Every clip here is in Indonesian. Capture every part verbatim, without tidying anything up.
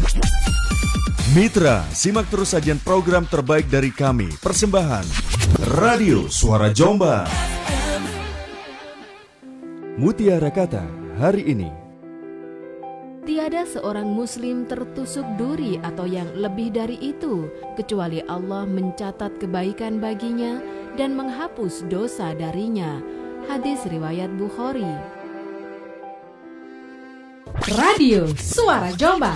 Mitra, simak terus sajian program terbaik dari kami. Persembahan Radio Suara Jombang. Mutiara Kata hari ini. Tiada seorang muslim tertusuk duri atau yang lebih dari itu, kecuali Allah mencatat kebaikan baginya dan menghapus dosa darinya. Hadis riwayat Bukhari. Radio Suara Jombang.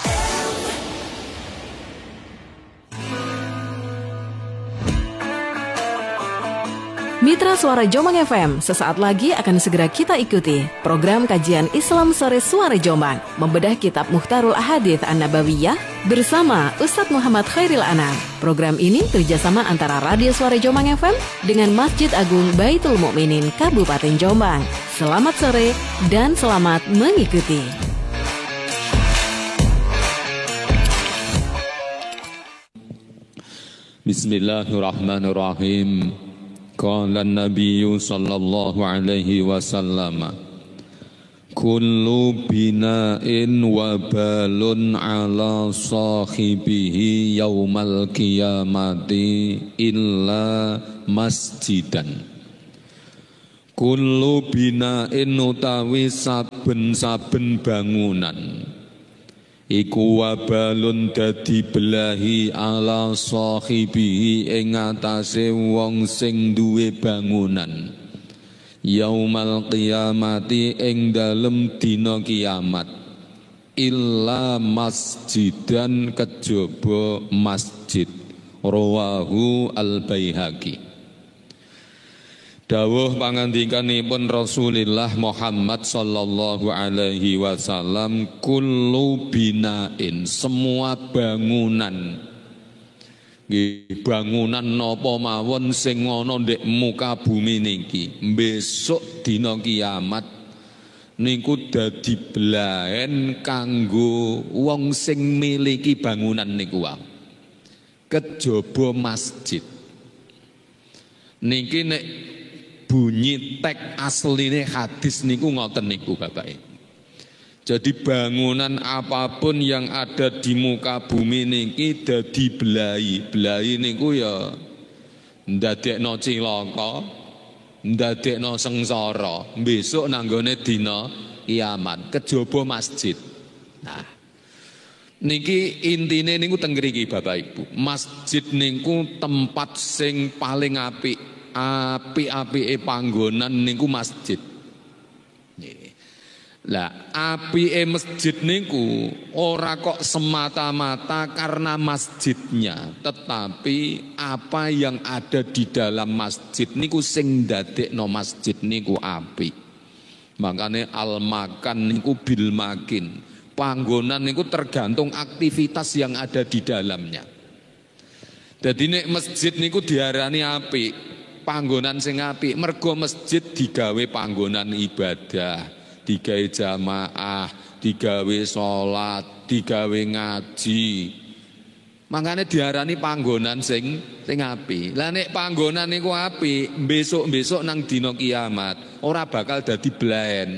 Mitra Suara Jombang F M, sesaat lagi akan segera kita ikuti program kajian Islam Sore Suara Jombang, membedah kitab Mukhtarul Ahadits An-Nabawiyah bersama Ustadz Muhammad Khairil Anam. Program ini kerjasama antara Radio Suara Jombang F M dengan Masjid Agung Baitul Mukminin Kabupaten Jombang. Selamat sore dan selamat mengikuti. Bismillahirrahmanirrahim. Qala an-nabiyyu sallallahu alaihi wasallam, kullu bina'in wa balun ala sahibihi yaumal qiyamati illa masjidan. Kullu bina'in utawi saben-saben bangunan iku wabalun dadi belahi ala sahibihi ing atase wong sing duwe bangunan yaumal qiyamati ing dalem dina kiamat illa masjidan kejaba masjid. Rawahu al-Baihaqi. Dawuh pangandikanipun Rasulullah Muhammad sallallahu alaihi wasallam, kullu bina'in, semua bangunan, bangunan napa mawon sing ana ndek muka bumi niki besok dina kiamat niku dadi belahen kanggo wong sing miliki bangunan niku wae kejaba masjid. Niki nek bunyi tek asline hadis niku ngoten niku Bapak Ibu. Jadi bangunan apapun yang ada di muka bumi niki dadi belahi. Belahi niku ya ndadekno cilaka, ndadekno sengsara, besok nanggone dina kiamat kejaba masjid. Nah, niki intine niku teng mriki Bapak Ibu. Masjid niku tempat sing paling apik. Api-apike panggonan niku masjid. Lah, apike masjid niku ora kok semata-mata karena masjidnya, tetapi apa yang ada di dalam masjid niku sing ndadekno masjid niku apik. Makane al-makan niku bil makin. Panggonan niku tergantung aktivitas yang ada di dalamnya. Jadi nek masjid niku diarani apik. Panggonan sing apik mergo masjid digawe panggonan ibadah, digawe jamaah, digawe salat, digawe ngaji. Makanya diarani panggonan sing sing apik. Lah nek panggonan niku apik, besok-besok nang dina kiamat ora bakal dadi blaen.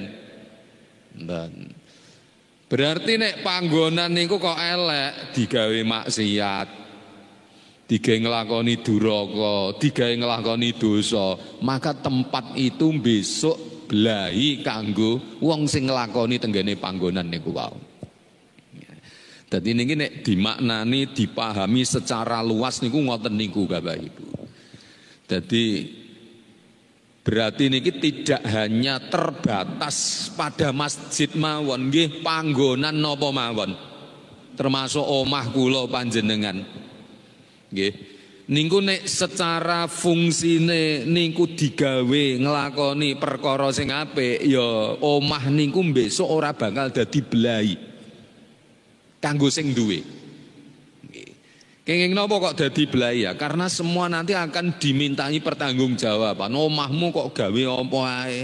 Dan berarti nek panggonan niku kok elek, digawe maksiat, digawe nglakoni duraka, digawe nglakoni dosa, maka tempat itu besok belahi kanggo wong sing nglakoni tenggene panggonan niku wae. Dadi niki nek dimaknani, dipahami secara luas niku ngoten niku Bapak Ibu. Dadi berarti niki tidak hanya terbatas pada masjid mawon, nggih panggonan napa mawon. Termasuk omah kula panjenengan. Nggih. Niku nek secara fungsine niku digawe nglakoni perkara sing apik ya omah niku besok ora bakal dadi belahi kanggo sing duwe. Nggih. Kenging napa kok dadi belahi ya? Karena semua nanti akan dimintai pertanggungjawaban. Omahmu kok gawe apa ae?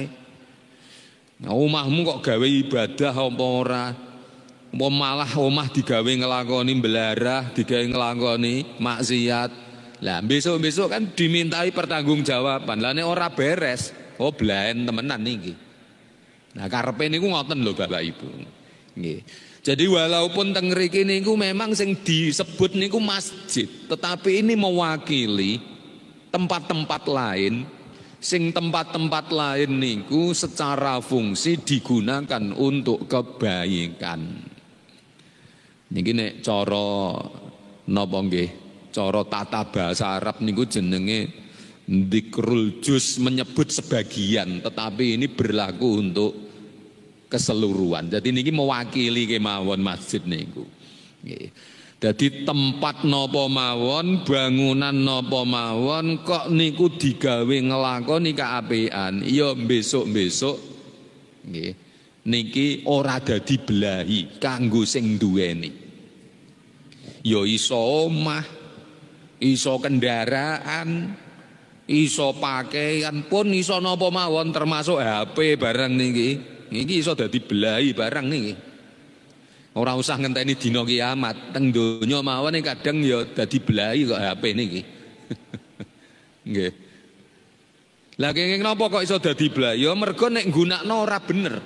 Omahmu kok gawe ibadah apa ora? Apa malah omah digawe ngelakoni belarah, digawe ngelakoni maksiat. Lah besok-besok kan dimintai pertanggungjawaban. Lah nek ora beres, oh blaen temenan niki. Nah karepe niku ngoten lho Bapak Ibu. Nggih. Jadi walaupun teng mriki niku memang sing disebut niku masjid, tetapi ini mewakili tempat-tempat lain, sing tempat-tempat lain niku secara fungsi digunakan untuk kebaikan. Niki nek cara napa nggih? Cara tata bahasa Arab niku jenenge dzikrul juz, menyebut sebagian, tetapi ini berlaku untuk keseluruhan. Jadi niki mewakili kemawon masjid niku. Nggih. Dadi tempat napa mawon, bangunan napa mawon kok niku digawe nglakoni kaapian, ya besok-besok nggih. Niki ora dadi belahi kanggo sing duweni. Ya iso omah, iso kendaraan, iso pakaian pun iso napa mawon termasuk H P barang niki. Iki iso dadi belahi barang niki. Ora usah ngenteni dina kiamat, teng donya mawon kadang ya dadi belahi kok H P niki. Nggih. Lah kenging napa kok iso dadi belahi? Ya mergo nek nggunakno ora bener.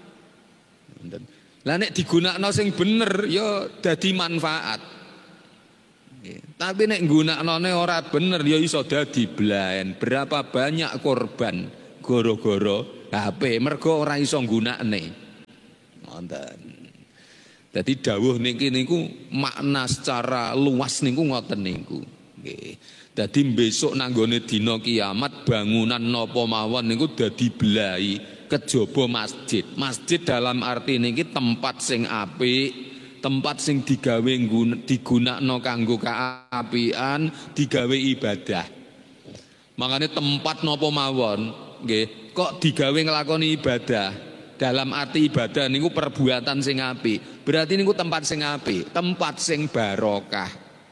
Lah nek digunakno sing bener ya dadi manfaat. Nggih. Tapi nek nggunaknone ora bener ya iso dadi belahen. Berapa banyak korban gara-gara H P mergo ora iso nggunakne. Ngoten. Dadi dawuh niki niku makna secara luas niku ngoten niku. Nggih. Dadi besok nanggone dina kiamat bangunan napa mawon niku dadi belahi kejaba masjid. Masjid dalam arti niki tempat sing apik, tempat sing digawe digunakno kanggo kaapian, digawe ibadah. Makanya tempat napa mawon nggih kok digawe nglakoni ibadah. Dalam arti ibadah niku perbuatan sing apik. Berarti niku tempat sing apik, tempat sing barokah.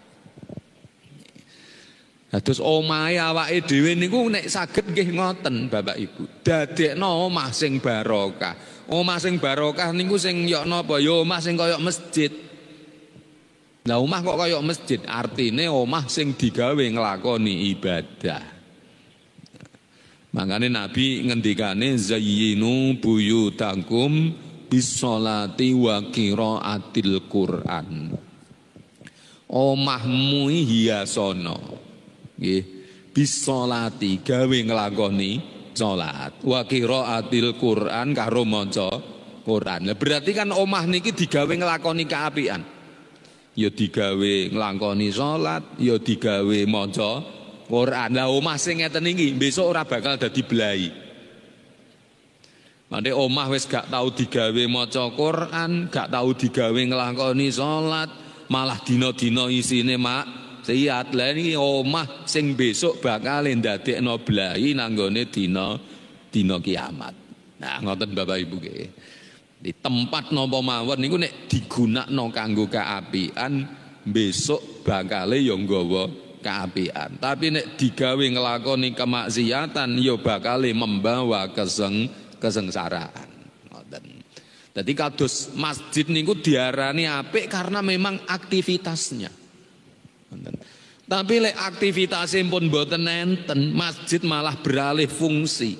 Nah, terus omahe awake dhewe niku nek saged nggih ngoten Bapak Ibu. Dadekno omah sing barokah. Omah sing barokah niku sing ya napa? Ya omah sing kaya masjid. Lah omah kok kaya masjid, artine omah sing digawe nglakoni ibadah. Makanya Nabi ngendikane zayyinu buyutakum bisolati wa qiraatil Qur'an. Omahmu hiasono nggih bisolati gawe nglakoni salat wa qiraatil Qur'an karo maca Qur'an. Lah berarti kan omah niki digawe nglakoni kaapian. Ya digawe nglakoni salat, ya digawe maca Quran. Lah omah sing ngeten iki besok ora bakal dadi belahi. Mane omah wis gak tau digawe maca Quran, gak tau digawe nglakoni salat, malah dina-dina isine maksiat. Lah iki omah sing besok bakal ndadekno belahi nanggone dina dina kiamat. Nah, ngoten Bapak Ibu nggih. Di tempat napa mawon niku nek digunakno kanggo kaapian, besok bakale ya nggawa kaapian. Tapi nek digawe nglakoni kemaksiatan ya bakal membawa keseng kesengsaraan. Ngoten. Dadi kados masjid niku diarani apik karena memang aktivitasnya. Ngoten. Tapi lek aktivitasnya pun mboten enten, masjid malah beralih fungsi.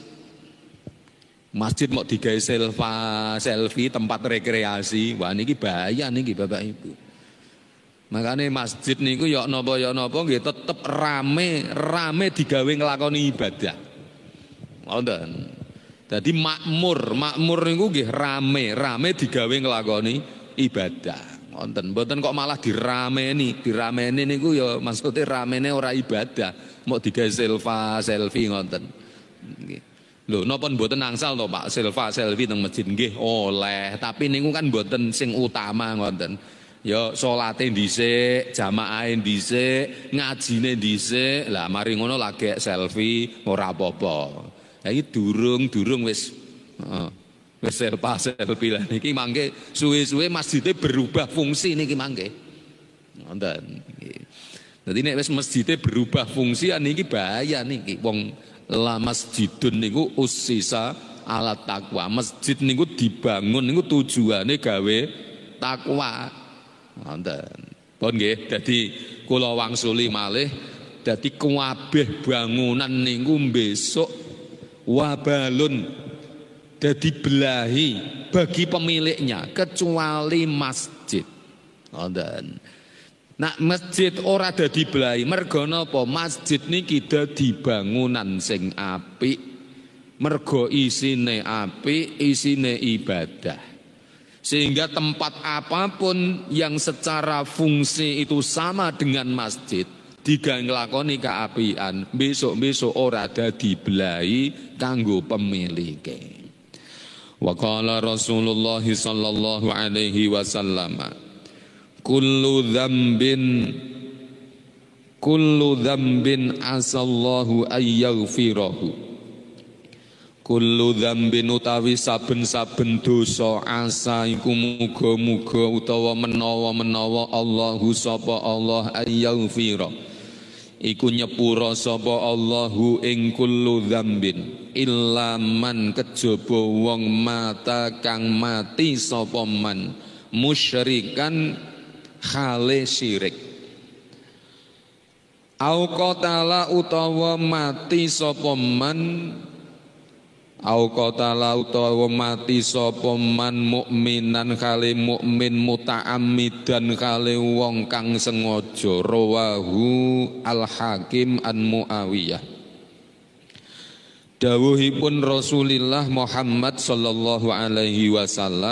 Masjid mau digawe selfie, selfie tempat rekreasi. Wah niki bahaya niki Bapak Ibu. Makanya masjid niku ya napa ya napa nggih tetep rame, rame digawe nglakoni ibadah. Ngoten. Dadi makmur, makmur niku nggih rame, rame digawe nglakoni ibadah. Ngoten. Mboten kok malah dirameni, dirameni niku ya maksudnya ramene ora ibadah, mau digawe selfie, selfie ngoten. Nggih. Lho napa mboten angsal to Pak selfie, selfie teng masjid nggih oleh, tapi niku kan mboten sing utama ngoten. Ya salate dhisik, jamaahe dhisik, ngajine dhisik. Lah mari ngono lagi selfie ora apa-apa. Ya iki durung-durung wis heeh. Wis selfie selfie lah niki mangke suwe-suwe masjidnya berubah fungsi niki mangke. Ngoten nggih. Dadi nek wis masjidnya berubah fungsi niki bahaya niki. Wong la masjidun niku ussisa ala taqwa. Masjid niku dibangun niku tujuane gawe takwa. Ngoten. Pun nggih, dadi kula wangsuli malih dadi kabeh bangunan niku besok wabalun dadi belahi bagi pemiliknya kecuali masjid. Ngoten. Nak masjid ora dadi belahi mergo napa? Masjid niki dadi bangunan sing apik, mergo isine apik, isine ibadah. Sehingga tempat apapun yang secara fungsi itu sama dengan masjid digawe nglakoni kaapian, besok-besok ora dadi belahi kanggo pemilike. Wa qala Rasulullah sallallahu alaihi wasallam, kullu dzambin kullu dzambin asallahu ayyaghfirahu. Kullu dzambin utawi saben-saben dosa asa iku muga-muga utawa menawa-menawa Allahu sapa Allah ayyaghfira. Iku nyepura sapa Allahu ing kullu dzambin illa man kejaba wong mata kang mati sapa man musyrikan khale syirik. Au qatala utawa mati sapa man au qatala utawa mati sapa man mukminan khale mukmin muta'ammidan khale wong kang sengaja. Rawahu Al-Hakim an Muawiyah. Dawuhipun Rasulullah Muhammad sallallahu alaihi wasallam,